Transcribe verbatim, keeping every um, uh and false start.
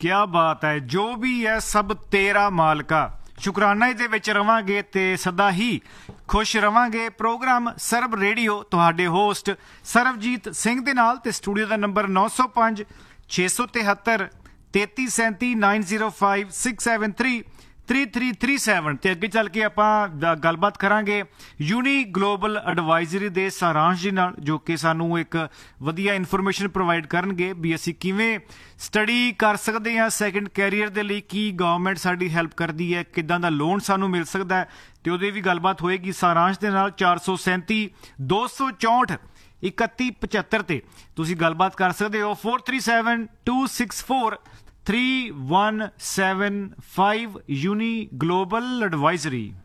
क्या बात है। जो भी है सब तेरा मालका। शुकराना ਇਹਦੇ ਵਿੱਚ ਰਵਾਂਗੇ ਤੇ ਸਦਾ ਹੀ ਖੁਸ਼ ਰਵਾਂਗੇ। ਪ੍ਰੋਗਰਾਮ ਸਰਬ ਰੇਡੀਓ ਤੁਹਾਡੇ ਹੋਸਟ ਸਰਬਜੀਤ ਸਿੰਘ ਦੇ ਨਾਲ ਤੇ ਸਟੂਡੀਓ ਦਾ ਨੰਬਰ ਨੌ ਸੌ ਪੰਜ ਛੇ ਸੌ ਤਿਹੱਤਰ ਤੇਤੀ ਸੈਂਤੀ nine zero five six seven three three three three seven ਤੇ ਅੱਗੇ ਚੱਲ ਕੇ ਆਪਾਂ ਗੱਲਬਾਤ ਕਰਾਂਗੇ ਯੂਨੀ ਗਲੋਬਲ ਐਡਵਾਈਜ਼ਰੀ ਦੇ ਸਾਰਾਂਸ਼ ਜੀ ਨਾਲ, ਜੋ ਕਿ ਸਾਨੂੰ ਇੱਕ ਵਧੀਆ ਇਨਫੋਰਮੇਸ਼ਨ ਪ੍ਰੋਵਾਈਡ ਕਰਨਗੇ ਵੀ ਅਸੀਂ ਕਿਵੇਂ ਸਟੱਡੀ ਕਰ ਸਕਦੇ ਹਾਂ ਸੈਕੰਡ ਕੈਰੀਅਰ ਦੇ ਲਈ, ਕੀ ਗਵਰਨਮੈਂਟ ਸਾਡੀ ਹੈਲਪ ਕਰਦੀ ਹੈ, ਕਿੱਦਾਂ ਦਾ ਲੋਨ ਸਾਨੂੰ ਮਿਲ ਸਕਦਾ ਹੈ, ਤੇ ਉਹਦੀ ਵੀ ਗੱਲਬਾਤ ਹੋਏਗੀ ਸਾਰਾਂਸ਼ ਦੇ ਨਾਲ। ਚਾਰ ਸੌ ਸੈਂਤੀ ਦੋ ਸੌ ਚੌਂਹਠ ਇਕੱਤੀ ਪਝੱਤਰ ਤੇ ਤੁਸੀਂ ਗੱਲਬਾਤ ਕਰ ਸਕਦੇ ਹੋ। Four three seven two six four three one seven five uni global advisory.